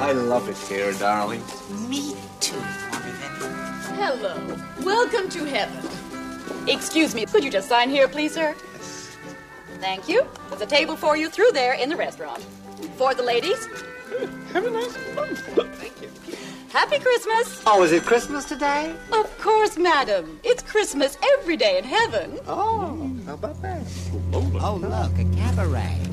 I love it here, darling. Me too, Marvin. Hello. Welcome to heaven. Excuse me, could you just sign here, please, sir? Yes. Thank you. There's a table for you through there in the restaurant. For the ladies. Have a nice month. Thank you. Happy Christmas. Oh, is it Christmas today? Of course, madam. It's Christmas every day in heaven. Oh, how about that? Lola. Oh, look, a cabaret.